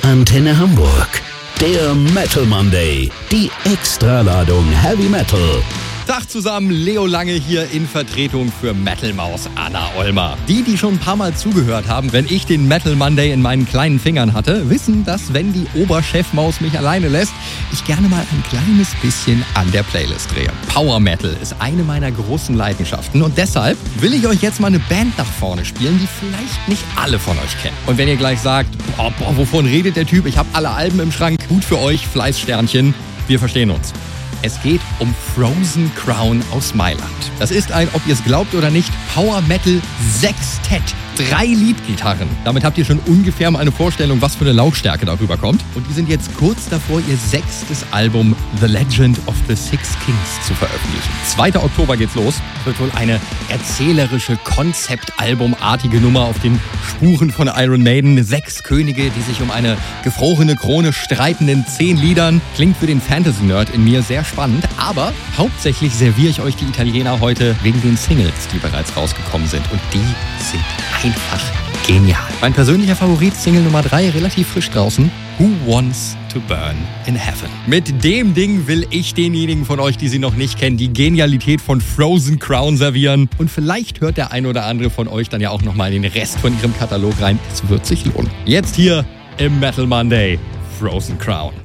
Antenne Hamburg. Der Metal Monday. Die Extraladung Heavy Metal. Tag zusammen, Leo Lange hier in Vertretung für Metal-Maus Anna Ollmer. Die schon ein paar Mal zugehört haben, wenn ich den Metal Monday in meinen kleinen Fingern hatte, wissen, dass wenn die Oberchefmaus mich alleine lässt, ich gerne mal ein kleines bisschen an der Playlist drehe. Power Metal ist eine meiner großen Leidenschaften und deshalb will ich euch jetzt mal eine Band nach vorne spielen, die vielleicht nicht alle von euch kennen. Und wenn ihr gleich sagt, wovon redet der Typ? Ich habe alle Alben im Schrank. Gut für euch, Fleißsternchen. Wir verstehen uns. Es geht um Frozen Crown aus Mailand. Das ist ein, ob ihr es glaubt oder nicht, Power Metal Sextett. 3 Leadgitarren. Damit habt ihr schon ungefähr mal eine Vorstellung, was für eine Lautstärke darüber kommt. Und die sind jetzt kurz davor, ihr 6. Album The Legend of the Six Kings zu veröffentlichen. 2. Oktober geht's los. Wird wohl eine erzählerische, konzeptalbumartige Nummer auf den Spuren von Iron Maiden. 6 Könige, die sich um eine gefrorene Krone streiten in 10 Liedern. Klingt für den Fantasy-Nerd in mir sehr spannend, aber hauptsächlich serviere ich euch die Italiener heute wegen den Singles, die bereits rausgekommen sind. Und die sind einfach genial. Mein persönlicher Favorit, Single Nummer 3, relativ frisch draußen. Who Wants to Burn in Heaven? Mit dem Ding will ich denjenigen von euch, die sie noch nicht kennen, die Genialität von Frozen Crown servieren. Und vielleicht hört der ein oder andere von euch dann ja auch nochmal in den Rest von ihrem Katalog rein. Es wird sich lohnen. Jetzt hier im Metal Monday, Frozen Crown.